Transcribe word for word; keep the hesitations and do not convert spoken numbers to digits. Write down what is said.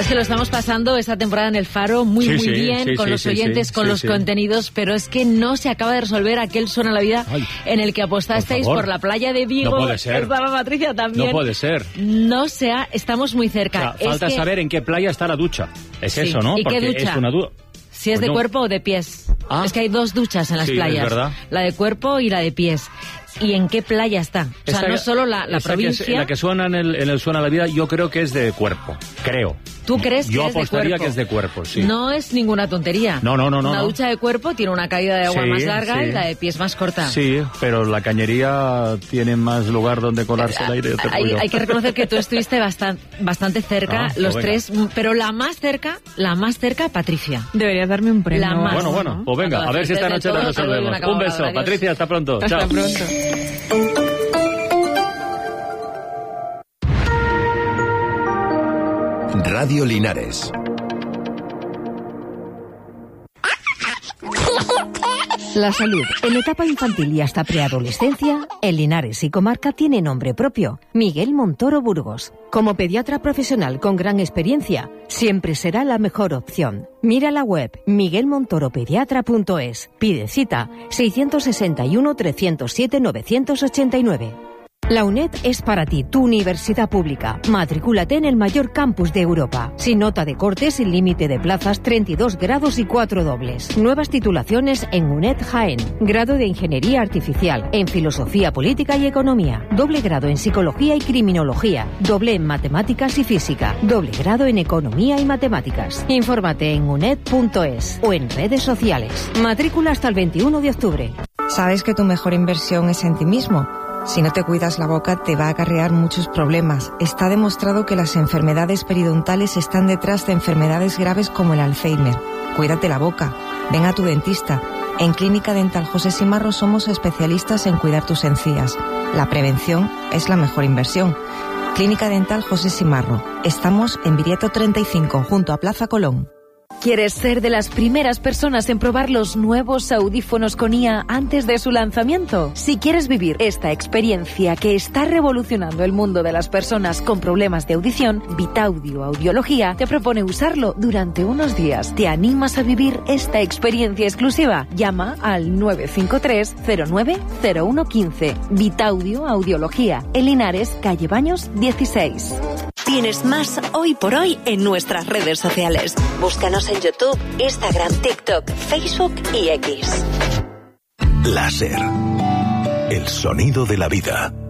Es que lo estamos pasando esta temporada en El Faro muy, sí, muy sí, bien, sí, con sí, los sí, oyentes, sí, con sí, los sí. contenidos, pero es que no se acaba de resolver aquel Suena la Vida Ay, en el que apostasteis por por, favor. la playa de Vigo. No puede ser. Estaba Patricia también. No puede ser. No sea, estamos muy cerca. O sea, Es falta que saber en qué playa está la ducha. Es Sí. eso, ¿no? ¿Y qué Porque ducha? es una duda. si es de Coño. cuerpo o de pies. Ah. Es que hay dos duchas en las Sí, playas. es verdad. La de cuerpo y la de pies. ¿Y en qué playa está? O sea, Esta- no solo la, la esa que provincia. es- la que suena en el, en el Suena la Vida, yo creo que es de cuerpo. Creo. ¿Tú crees que Yo es de apostaría cuerpo? que es de cuerpo, sí. No es ninguna tontería. No, no, no, no, Una no. ducha de cuerpo tiene una caída de agua Sí, más larga sí. y la de pies más corta. Sí, pero la cañería tiene más lugar donde colarse el aire. te Hay, digo. hay que reconocer que tú estuviste bastante, bastante cerca, Ah, los pues tres, pero la más cerca, la más cerca, Patricia. Deberías darme un premio. La más. Bueno, bueno, pues venga, a ver si esta Desde noche lo todo, te doy resolvemos. una Un cabalgada, beso, adiós. Patricia, hasta pronto. Hasta Chao. pronto. Radio Linares. La salud en etapa infantil y hasta preadolescencia, en Linares y comarca tiene nombre propio, Miguel Montoro Burgos. Como pediatra profesional con gran experiencia, siempre será la mejor opción. Mira la web miguel montoro pediatra punto es. Pide cita seiscientos sesenta y uno, trescientos siete, novecientos ochenta y nueve. La UNED es para ti, tu universidad pública. Matricúlate en el mayor campus de Europa. Sin nota de corte, sin límite de plazas, treinta y dos grados y cuatro dobles. Nuevas titulaciones en UNED Jaén. Grado de Ingeniería Artificial, en Filosofía Política y Economía. Doble grado en Psicología y Criminología. Doble en Matemáticas y Física. Doble grado en Economía y Matemáticas. Infórmate en uned punto es o en redes sociales. Matrícula hasta el veintiuno de octubre. ¿Sabes que tu mejor inversión es en ti mismo? Si no te cuidas la boca te va a acarrear muchos problemas. Está demostrado que las enfermedades periodontales están detrás de enfermedades graves como el Alzheimer. Cuídate la boca. Ven a tu dentista. En Clínica Dental José Simarro somos especialistas en cuidar tus encías. La prevención es la mejor inversión. Clínica Dental José Simarro. Estamos en Viriato treinta y cinco, junto a Plaza Colón. ¿Quieres ser de las primeras personas en probar los nuevos audífonos con I A antes de su lanzamiento? Si quieres vivir esta experiencia que está revolucionando el mundo de las personas con problemas de audición, Vitaudio Audiología te propone usarlo durante unos días. ¿Te animas a vivir esta experiencia exclusiva? Llama al nueve cinco tres, cero nueve, cero uno uno cinco. Vitaudio Audiología, en Linares, calle Baños dieciséis. Tienes más hoy por hoy en nuestras redes sociales. Búscanos en YouTube, Instagram, TikTok, Facebook y X. Láser. El sonido de la vida.